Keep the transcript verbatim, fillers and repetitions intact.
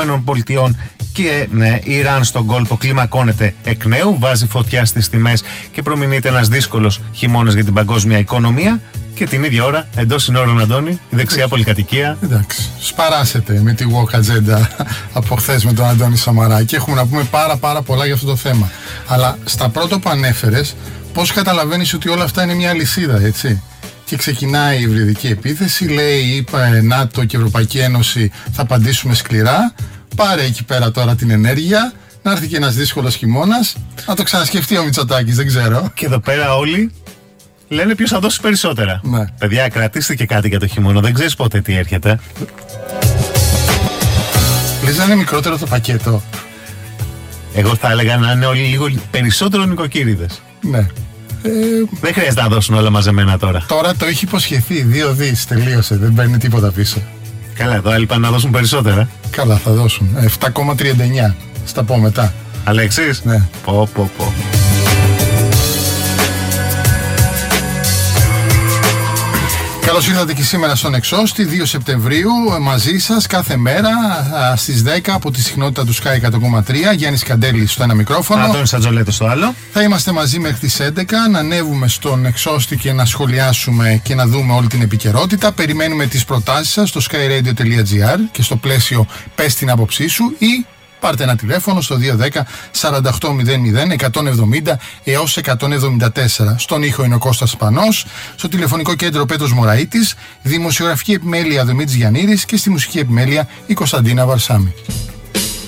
Ηνωμένων Πολιτειών και ναι, Ιράν στον κόλπο κλιμακώνεται εκ νέου, βάζει φωτιά στις τιμές και προμηνείται ένας δύσκολος χειμώνας για την παγκόσμια οικονομία. Και την ίδια ώρα, εντός συνόρων, Αντώνη, η δεξιά πολυκατοικία. Εντάξει, σπαράσετε με τη walk agenda από χθες με τον Αντώνη Σαμαράκη. Έχουμε να πούμε πάρα πάρα πολλά για αυτό το θέμα. Αλλά στα πρώτα που ανέφερες, πώς καταλαβαίνεις ότι όλα αυτά είναι μια αλυσίδα, έτσι? Και ξεκινάει η υβριδική επίθεση, λέει είπα ΝΑΤΟ και Ευρωπαϊκή Ένωση θα απαντήσουμε σκληρά. Πάρε εκεί πέρα τώρα την ενέργεια, να έρθει και ένας δύσκολος χειμώνας, να το ξανασκεφτεί ο Μητσοτάκης, δεν ξέρω. Και εδώ πέρα όλοι λένε ποιος θα δώσει περισσότερα. Ναι. Παιδιά, κρατήστε και κάτι για το χειμώνα, δεν ξέρεις πότε τι έρχεται. Λες να είναι μικρότερο το πακέτο. Εγώ θα έλεγα να είναι όλοι λίγο περισσότερο νοικοκύριδες. Ναι. Ε, δεν χρειάζεται να δώσουν όλα μαζεμένα τώρα. Τώρα το έχει υποσχεθεί, δύο δις, τελείωσε, δεν παίρνει τίποτα πίσω. Καλά, εδώ άλλοι πάνε να δώσουν περισσότερα. Καλά, θα δώσουν. επτά κόμμα τριάντα εννιά. Στα πω μετά. Αλέξης. Ναι. Πω, πω, πω. Καλώς ήρθατε και σήμερα στον Εξώστη, δύο Σεπτεμβρίου, μαζί σας κάθε μέρα στις δέκα από τη συχνότητα του Sky εκατό κόμμα τρία, Γιάννης Καντέλης στο ένα μικρόφωνο. Αντώνης Ατζολέτος στο άλλο. Θα είμαστε μαζί μέχρι τις έντεκα, να ανέβουμε στον Εξώστη και να σχολιάσουμε και να δούμε όλη την επικαιρότητα. Περιμένουμε τις προτάσεις σας στο skyradio τελεία gr και στο πλαίσιο πες την άποψή σου ή πάρτε ένα τηλέφωνο στο δύο ένα μηδέν σαράντα οκτώ μηδέν μηδέν εκατόν εβδομήντα έως εκατόν εβδομήντα τέσσερα. Στον ήχο είναι ο Κώστας Σπανός, στο τηλεφωνικό κέντρο Πέτρος Μωραΐτης, δημοσιογραφική επιμέλεια Δημήτρης Γιαννήρης και στη μουσική επιμέλεια η Κωνσταντίνα Βαρσάμη.